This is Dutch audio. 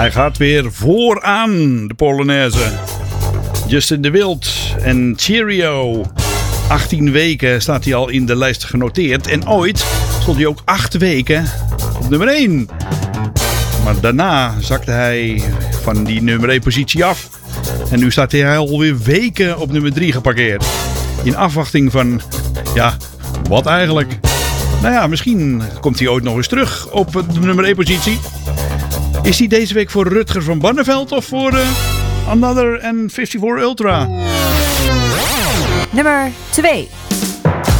Hij gaat weer vooraan, de Polonaise. Justin de Wild en Cheerio. 18 weken staat hij al in de lijst genoteerd. En ooit stond hij ook 8 weken op nummer 1. Maar daarna zakte hij van die nummer 1 positie af. En nu staat hij alweer weken op nummer 3 geparkeerd. In afwachting van, ja, wat eigenlijk? Nou ja, misschien komt hij ooit nog eens terug op de nummer 1 positie. Is hij deze week voor Rutger van Barneveld of voor Another and 54 Ultra? Nummer 2.